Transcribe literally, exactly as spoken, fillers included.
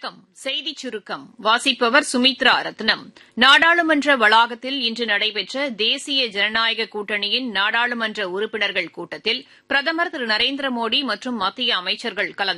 வணக்கம். செய்திச் சுருக்கம் வாசிப்பவர் சுமித்ரா ரத்னம். நாடாளுமன்ற வளாகத்தில் இன்று நடைபெற்ற தேசிய ஜனநாயக கூட்டணியின் நாடாளுமன்ற உறுப்பினர்கள் கூட்டத்தில் பிரதமர் திரு நரேந்திர மோடி மற்றும் மத்திய அமைச்சர்கள் கலந்து